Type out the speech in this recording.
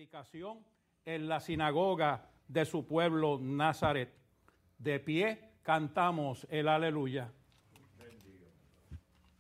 predicación en la sinagoga de su pueblo Nazaret. De pie cantamos el aleluya.